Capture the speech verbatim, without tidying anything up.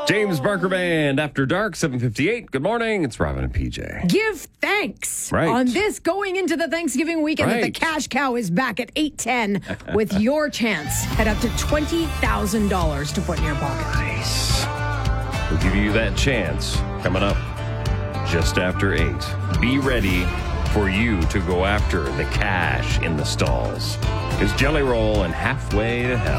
James Barker Band, After Dark, seven fifty-eight. Good morning. It's Robin and P J. Give thanks Right. on this going into the Thanksgiving weekend that the Right. cash cow is back at eight ten with your chance at up to twenty thousand dollars to put in your pocket. Nice. We'll give you that chance coming up just after eight. Be ready for you to go after the cash in the stalls. It's Jelly Roll and Halfway to Hell.